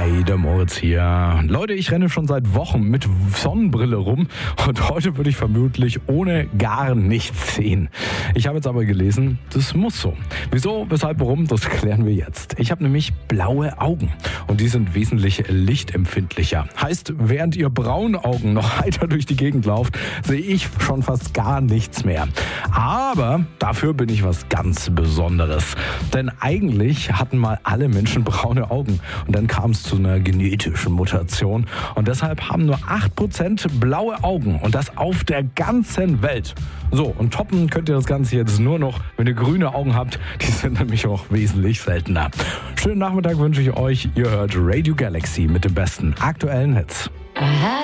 Hi, der Moritz hier. Leute, ich renne schon seit Wochen mit Sonnenbrille rum und heute würde ich vermutlich ohne gar nichts sehen. Ich habe jetzt aber gelesen, das muss so. Wieso, weshalb, warum, das klären wir jetzt. Ich habe nämlich blaue Augen und die sind wesentlich lichtempfindlicher. Heißt, während ihr braunen Augen noch heiter durch die Gegend lauft, sehe ich schon fast gar nichts mehr. Aber dafür bin ich was ganz Besonderes. Denn eigentlich hatten mal alle Menschen braune Augen und dann kam es zu einer genetischen Mutation und deshalb haben nur 8% blaue Augen und das auf der ganzen Welt. So, und toppen könnt ihr das Ganze jetzt nur noch, wenn ihr grüne Augen habt. Die sind nämlich auch wesentlich seltener. Schönen Nachmittag wünsche ich euch. Ihr hört Radio Galaxy mit den besten aktuellen Hits.